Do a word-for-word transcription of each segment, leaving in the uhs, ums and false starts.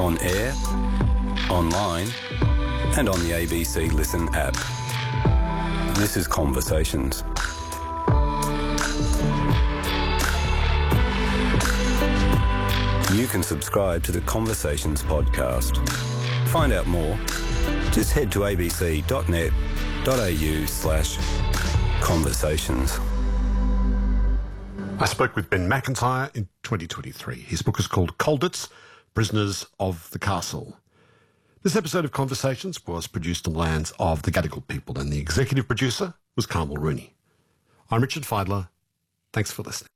on air, online, and on the A B C Listen app. This is Conversations. You can subscribe to the Conversations podcast. Find out more. Just head to abc.net.au slash conversations. I spoke with Ben McIntyre in twenty twenty-three. His book is called Colditz, Prisoners of the Castle. This episode of Conversations was produced on the lands of the Gadigal people, and the executive producer was Carmel Rooney. I'm Richard Feidler. Thanks for listening.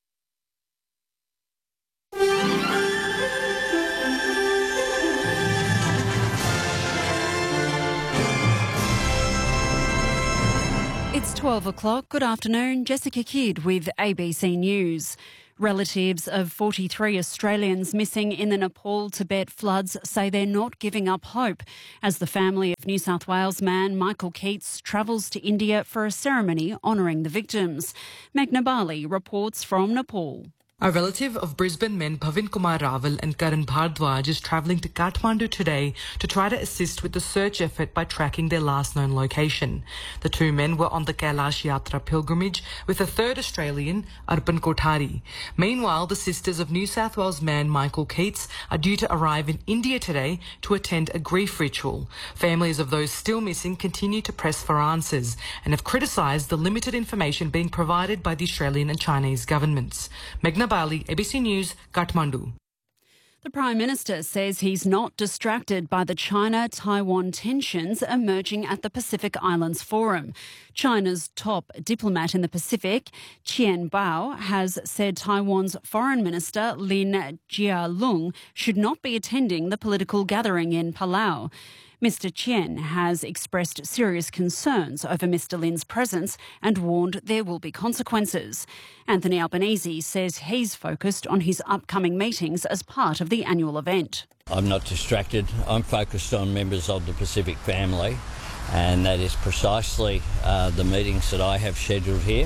It's twelve o'clock. Good afternoon. Jessica Kidd with A B C News. Relatives of forty-three Australians missing in the Nepal-Tibet floods say they're not giving up hope as the family of New South Wales man Michael Keats travels to India for a ceremony honouring the victims. Meghna Bali reports from Nepal. A relative of Brisbane men Pavin Kumar Raval and Karan Bhardwaj is travelling to Kathmandu today to try to assist with the search effort by tracking their last known location. The two men were on the Kailash Yatra pilgrimage with a third Australian, Arpan Kothari. Meanwhile, the sisters of New South Wales man Michael Keats are due to arrive in India today to attend a grief ritual. Families of those still missing continue to press for answers and have criticised the limited information being provided by the Australian and Chinese governments. Meghna Bali, A B C News, Kathmandu. The Prime Minister says he's not distracted by the China-Taiwan tensions emerging at the Pacific Islands Forum. China's top diplomat in the Pacific, Qian Bao, has said Taiwan's Foreign Minister Lin Jialong should not be attending the political gathering in Palau. Mister Qian has expressed serious concerns over Mister Lin's presence and warned there will be consequences. Anthony Albanese says he's focused on his upcoming meetings as part of the annual event. I'm not distracted. I'm focused on members of the Pacific family, and that is precisely uh, the meetings that I have scheduled here.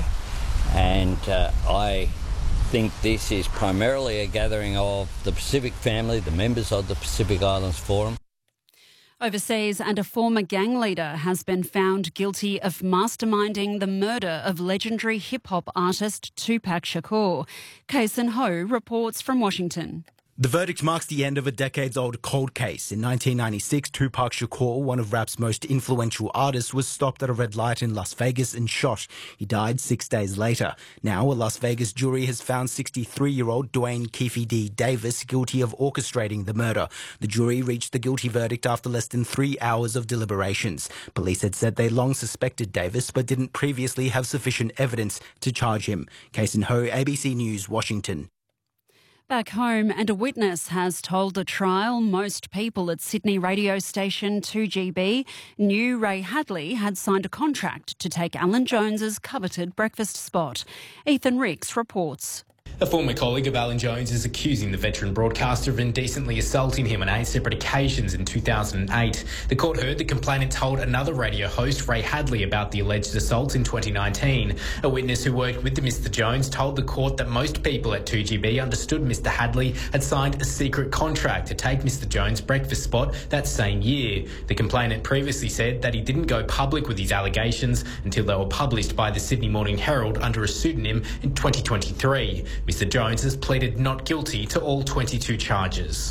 And uh, I think this is primarily a gathering of the Pacific family, the members of the Pacific Islands Forum. Overseas, and a former gang leader has been found guilty of masterminding the murder of legendary hip-hop artist Tupac Shakur. Kason Ho reports from Washington. The verdict marks the end of a decades-old cold case. In nineteen ninety-six, Tupac Shakur, one of rap's most influential artists, was stopped at a red light in Las Vegas and shot. He died six days later. Now, a Las Vegas jury has found sixty-three-year-old Dwayne Keefe D. Davis guilty of orchestrating the murder. The jury reached the guilty verdict after less than three hours of deliberations. Police had said they long suspected Davis, but didn't previously have sufficient evidence to charge him. Kason Ho, A B C News, Washington. Back home, and a witness has told the trial most people at Sydney radio station two G B knew Ray Hadley had signed a contract to take Alan Jones's coveted breakfast spot. Ethan Ricks reports. A former colleague of Alan Jones is accusing the veteran broadcaster of indecently assaulting him on eight separate occasions in two thousand eight. The court heard the complainant told another radio host, Ray Hadley, about the alleged assault in twenty nineteen. A witness who worked with Mister Jones told the court that most people at two G B understood Mister Hadley had signed a secret contract to take Mister Jones' breakfast spot that same year. The complainant previously said that he didn't go public with his allegations until they were published by the Sydney Morning Herald under a pseudonym in twenty twenty-three. Mister Jones has pleaded not guilty to all twenty-two charges.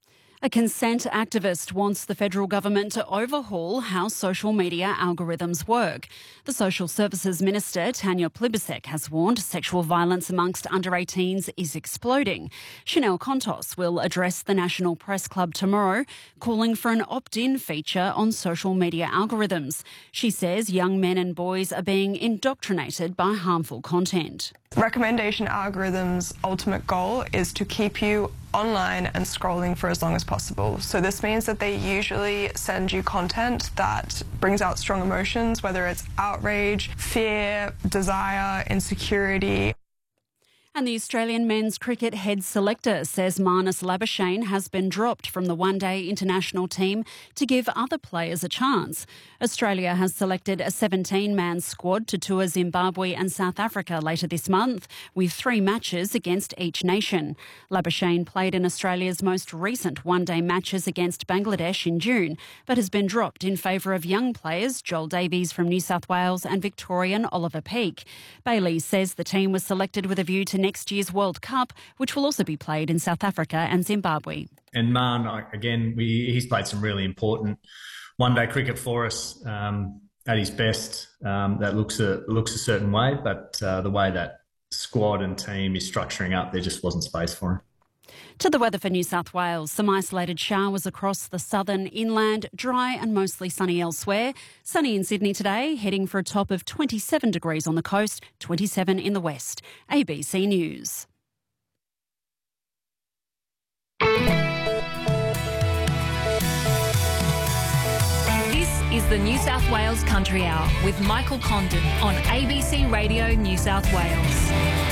A consent activist wants the federal government to overhaul how social media algorithms work. The Social Services Minister, Tanya Plibersek, has warned sexual violence amongst under eighteens is exploding. Chanel Contos will address the National Press Club tomorrow, calling for an opt-in feature on social media algorithms. She says young men and boys are being indoctrinated by harmful content. Recommendation algorithms' ultimate goal is to keep you online and scrolling for as long as possible. So this means that they usually send you content that brings out strong emotions, whether it's outrage, fear, desire, insecurity. And the Australian men's cricket head selector says Marnus Labuschagne has been dropped from the one-day international team to give other players a chance. Australia has selected a seventeen-man squad to tour Zimbabwe and South Africa later this month, with three matches against each nation. Labuschagne played in Australia's most recent one-day matches against Bangladesh in June, but has been dropped in favour of young players Joel Davies from New South Wales and Victorian Oliver Peake. Bailey says the team was selected with a view to next year's World Cup, which will also be played in South Africa and Zimbabwe. And Marn, again, we, he's played some really important one-day cricket for us um, at his best. Um, that looks a looks a certain way, but uh, the way that squad and team is structuring up, there just wasn't space for him. To the weather for New South Wales, some isolated showers across the southern inland, dry and mostly sunny elsewhere. Sunny in Sydney today, heading for a top of twenty-seven degrees on the coast, twenty-seven in the west. A B C News. This is the New South Wales Country Hour with Michael Condon on A B C Radio New South Wales.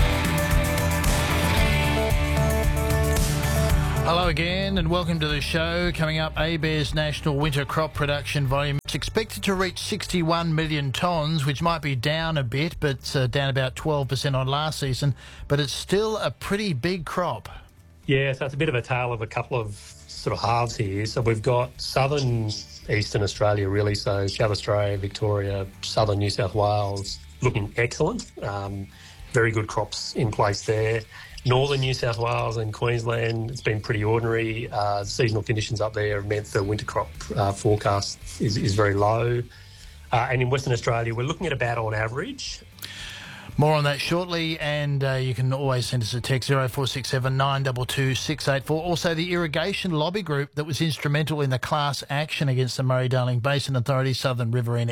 Hello again and welcome to the show. Coming up, ABARES national winter crop production volume is expected to reach sixty-one million tonnes, which might be down a bit, but uh, down about twelve percent on last season, but it's still a pretty big crop. Yeah, so it's a bit of a tale of a couple of sort of halves here. So we've got southern eastern Australia really, so South Australia, Victoria, southern New South Wales looking excellent. Um, very good crops in place there. Northern New South Wales and Queensland, it's been pretty ordinary. Uh, seasonal conditions up there have meant the winter crop uh, forecast is, is very low. Uh, and in Western Australia, we're looking at about on average. More on that shortly, and uh, you can always send us a text zero four six seven nine two two six eight four. Also, the irrigation lobby group that was instrumental in the class action against the Murray-Darling Basin Authority, Southern Riverina